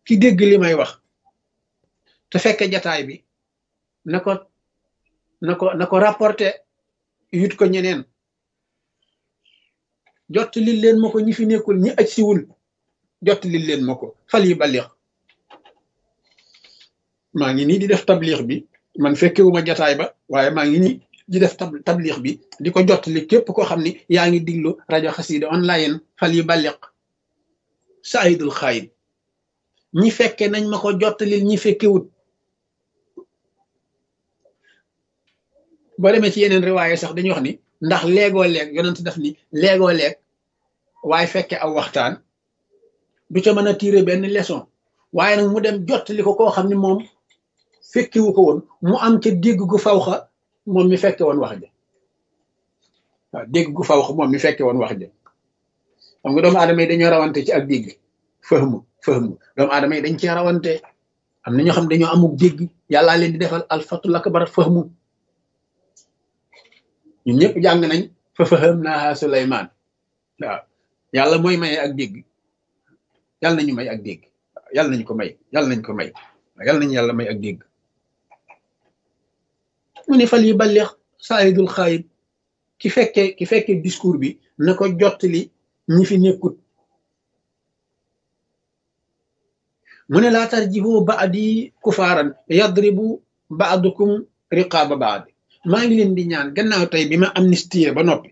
ki dégg li may wax te fekke jataay bi na ko rapporté yut ko ñeneen jot li leen ma ko ñi fi nekkul ñi aj siwul jot li leen ma ko fal yi balix maa ngi nii di def tablix bi man fekkewuma jataay ba waaye maa ngi nii di def tablix bi di ko jot li képp koo xam ni yaa ngi diglu rajo xasida online fal yi balix saidul xaayib ñi fekke nañ ma ko jottalil ñi fekkewut boo demee ci yeneen riwaaye sax dañuy wax ni ndax léegoo leeg yonent daf ni léegoo leeg waaye fekke aw waxtaan du ca mën a tiire benn leçon waaye nag mu dem jottali ko koo xam ne moom fekkiwu ko woon mu am ca dégg gu fawxa moom mi fekke woon wax ja waaw dégg gu fawxa moom mi fekke woon wax ja xam nga doomu aadama yi dañoo rawante ci ak dégg fahmu doomu aadama yi dañ cee rawante am na ñoo xam dañoo amuk dégg yàllaa leen di defal alfatul akbar fahmu ñun ñëpp jàng nañ fa fahamnaaha Suleymaan waaw yàlla mooy maye ak dégg yàlla nañu may ak dégg yàlla nañu ko may yàlla nañ ko may yàlla nañu yàlla may ak dégg mu ne fal yi balleex saayidul xaayib ki fekke discours bi na ko jottali ñi fi nekkut mu ne laa tarjihu ba'di kufaaran yadribu ba'dukum riqaaba ba'd maa ngi leen di ñaan gannaaw tey bi ma amnistie ba noppi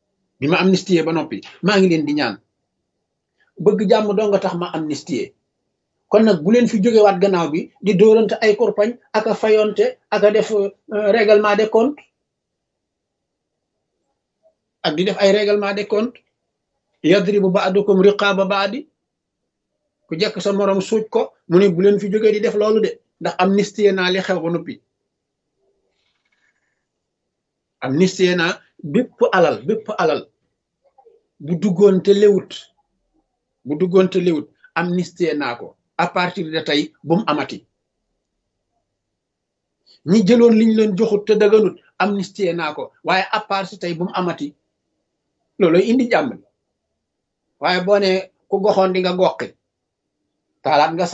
maa ngi leen di ñaan bëgg jàmm doo nga tax ma amnistie kon nag bu leen fi jógewaat gannaaw bi di dóorante ay kurpañ ak a fayonte ak a def règlement des comptes ak di def ay règlement des comptes yadribu ba'dukum riqaaba ba'di ku jekk sa morom suuj ko mu ne bu leen fi jógee di def loolu de ndax amnistie naa li xew ba noppi amnistie naa bépp alal bu duggoon te lewut amnistie naa ko à partir de tey bu mu amati ñi jëloon liñ leen joxut te daganut amnistie naa ko waaye à partir tey bu mu amati looloy indi jàmm waaye boo ne ku goxoon di nga goqi taalaat nga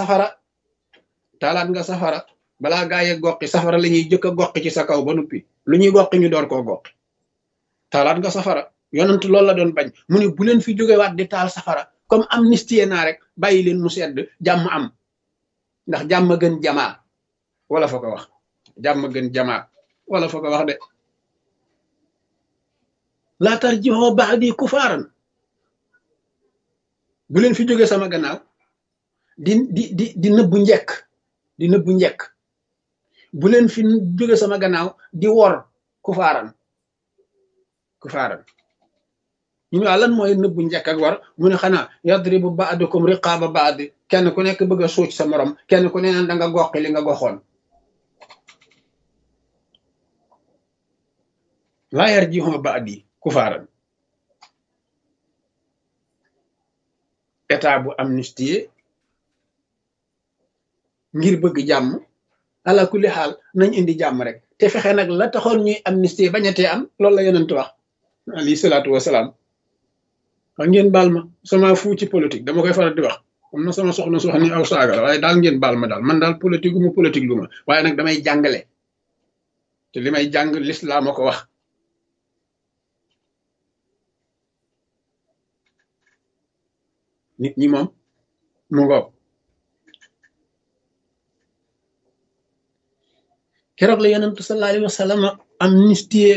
safara balaa gaa yee goqi safara la ñuy jëkk a goqi ci sa kaw ba noppi lu ñuy goqi ñu door koo goqi taalaat nga safara yonent loolu la doon bañ mu ne bu leen fi jógewaat di taal safara comme amnistie naa rek bàyyi leen mu sedd jàmm am ndax jàmm gën jamaa wala fa ko wax jàmm gën jamaa wala fa ko wax de laa tarji'u ba'di kufaaran bu leen fi jóge sama gannaaw di nëbbu njekk bu leen fi jóge sama gannaaw di wor kufaaran ñu ne lan mooy nëbbu njekk ak war mu ne xanaa yadribu ba'dukum riqaaba ba'd kenn ku nekk bëgg a suuc sa morom kenn ku ne naan da nga goqi li nga goxoon laa yarji'u ba'di kufaaran état bu amnistie ngir bëgg jàmm ala kulli xaal nañ indi jàmm rek te fexe nag la taxoon ñuy amnistie bañatee am loolu la yonent wax alayhi salaatu wasalaam wax ngeen baal ma sama fu ci politique dama koy faral di wax am na sama soxna soo xam ne aw saaga la waaye daal ngeen baal ma daal man daal politique lu ma waaye nag damay jàngale te li may jàng lislaam a ko wax nit ñi moom mu ngoog keroog la yonentu sallallahu alayhi wa sallam amnistie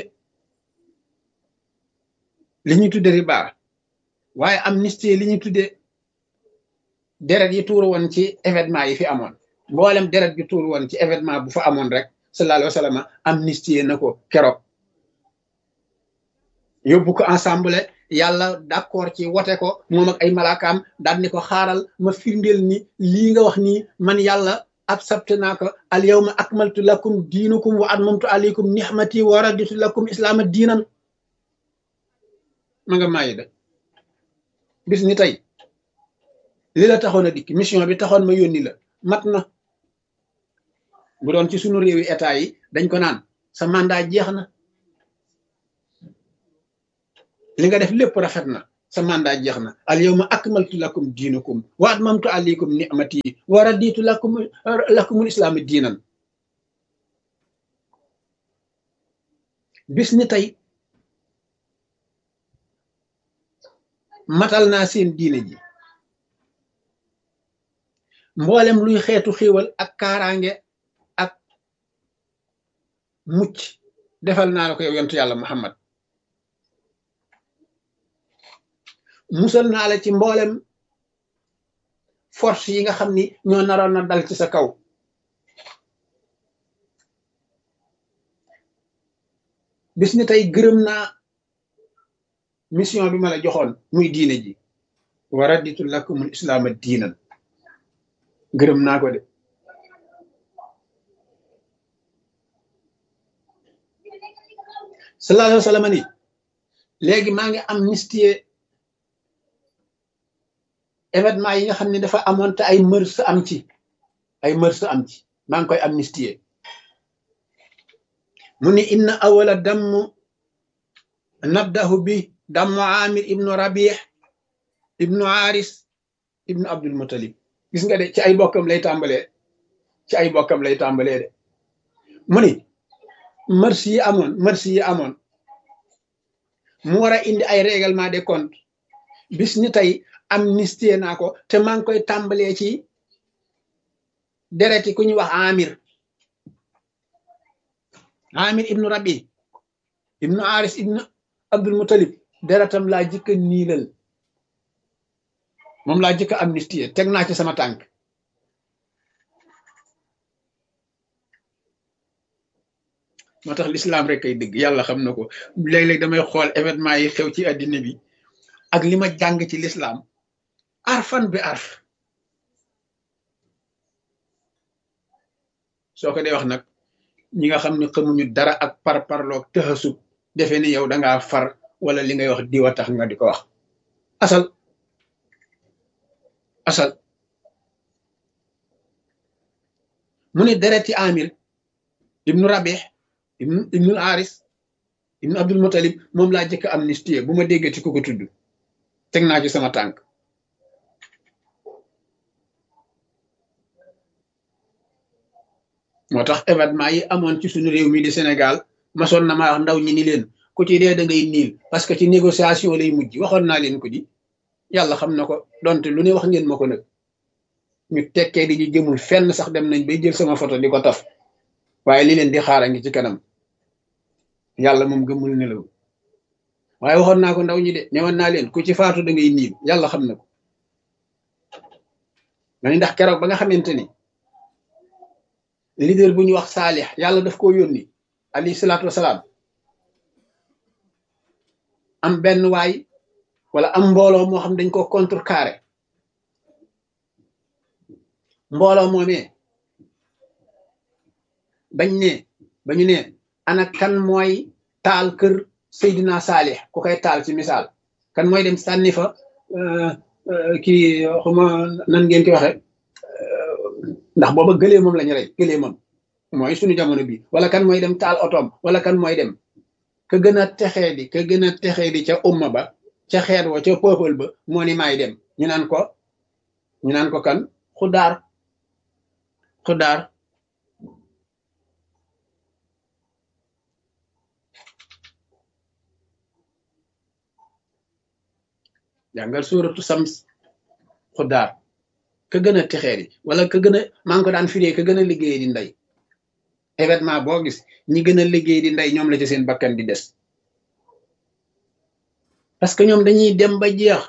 li ñu tudde riba waaye amnistie li ñu tudde deret yi tuuru woon ci événement yi fi amoon mboolem deret bi tuuru woon ci événement bu fa amoon rek sallallahu alayhi wa sallam amnistie na ko keroog yóbbu ko ensemble yàlla d'accord ci wote ko moom ak ay malaakaam daal ni ko xaaral ma firndeel ni lii nga wax nii man yàlla accepté naa ko al yawma akmaltu lakum diinukum wa atmamtu alaykum nihmati wa raditu lakum islaama diinan ma nga maayi da bis ni tey li la taxoon a dikk mission bi taxoon ma yónni la mat na bu doon ci sunu réewi état yi dañ ko naan sa mandat jeex na li nga def lépp rafet na sa mandat jeex na al yawma akmaltu lakum diinakum wa atmamtu alaykum ni'mati wa raditu lakumul islaami diinan. bis ni tey matal naa seen diine ji, mboolem luy xeetu xéewal ak kaaraange ak mucc defal naa la ko yow yontu yàlla Muhammad. musal naa la ci mboolem force yi nga xam ni ñoo naroon na dal ci sa kaw. bis ni tey gërëm naa mission bi ma la joxoon muy diine ji, wa raditu lakumul islaama diinan, gërëm naa ko de. sallallahu alayhi wa sallam ni léegi maa ngi amnistie événement yi nga xam ne dafa amoon te ay mërs am ci, maa ngi koy amnistie. mu ni inna awala damm nabdahu bi damm amir ibnu rabih ibnu haris ibnu abdul muttalib. gis nga de ci ay bokkam lay tàmbalee, de mu ni mërs yi amoon mu war a indi ay règlement des comptes. bis ni tey amnistie naa ko te maa ngi koy tàmbalee ci dereti ku ñuy wax amir ibnu rabi ibnu haris ibnu abdul muttalib, deretam laa jëkka niilal, moom laa jëkka amnistie, teg naa ci sama tànk. moo tax l'islam rek kay dëgg, yàlla xam na ko. léeg-léeg damay xool événement yi xew ci àddina bi ak li ma jàng ci l'islam arfan bi arf. soo ko dee wax nag ñi nga xam ne xamuñu dara ak parloog tëxasub defe ni yow dangaa far wala li ngay wax diwa tax nga di ko wax. asal mu ne dereti amir ibnu rabih ibnu haris ibnu abdul muttalib moom laa jëkk amnistie bu ma déggati ku ko tudd, teg naa ci sama tànk. moo tax événement yi amoon ci suñu réew mi di Sénégal masoon na ma wax ndaw ñi ni leen ku ci dee da ngay niil parce que ci négociation lay mujj. waxoon naa leen ko di, yàlla xam na ko, donte lu ne wax ngeen ma ko nag. ñu tekkee di ñu jëmul fenn sax dem nañ bay jël sama photo di ko taf, waaye li leen di xaara ngi ci kanam. yàlla moom gëmul nelaw. waaye waxoon naa ko ndaw ñi de, newoon naa leen ku ci faatu da ngay niil, yàlla xam na ko. mani ndax keroog ba nga xamante ni leader bu ñu wax Saalix yàlla daf koo yónni alayhi salaatu wasalaam, am benn waay wala am mbooloo moo xam dañ ko contrecarré. mbooloo moomee bañu ne ana kan mooy taal kër Seydina Saalix, ku koy taal ci misaal, kan mooy dem sànni fa kii xuma nan ngeen koy waxe, ndax booba gëlee moom lañu rey, gëlee moom mooy suñu jamono bi, wala kan mooy dem taal otoom, wala kan mooy dem. ka gën a texee di ca umma ba, ca xeet wa, ca peuple ba, moo ni maay dem. ñu naan ko kan xudaar jàngal suuratu Sams. xudaar ka gën a texee di, wala ka gën a, maa ngi ko daan firee ka gën a liggéey di ndey. événement boo gis ñi gën a liggéey di ndey ñoom la ci seen bakkan di des, parce que ñoom dañuy dem ba jeex.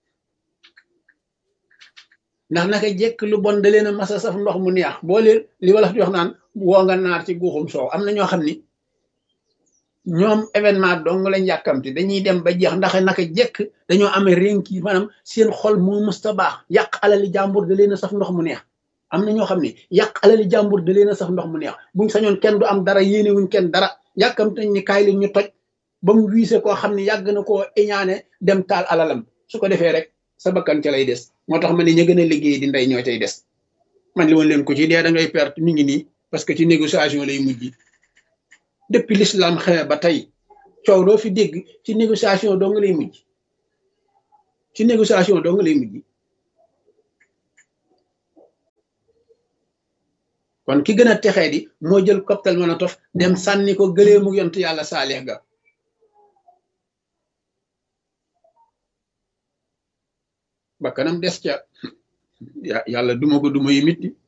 ndax naka jekk lu bon da leen a masa saf ndox mu neex, boo leen li wala di wax naan woo nga naar ci guuxum soow. am na ñoo xam ni ñoom événement dong lañ yàkkamti, dañuy dem ba jeex, ndax naka jekk dañoo amee rénki, maanaam seen xol moo musta baax. yàq alali jàmbur da leen a saf ndox mu neex. am na ñoo xam ne yàq alali jàmbur da leen a saf ndox mu neex, buñ sañoon kenn du am dara, yéene wuñ kenn dara, yàkkamti nañ ni kaay leen ñu toj ba mu wiise koo xam ne yàgg na koo iñaane dem taal alalam. su ko defee rek sa bakkan ca lay des. moo tax ma ne ña gën a liggéey di ndey ñoo cay des. man li woon leen ko ci dee da ngay perte, mi ngi nii, parce que ci négociation lay mujj. depuis l'islam xewe ba tey coow doo fi dégg ci négociation doo nga lay mujj. ci négociation doo nga lay mujj. kon ki gën a texee di moo jël cocktail Molotov dem sànni ko gëleemu yont yàlla saalix ga ba kanam des ca yàlla duma ko duma yi mitti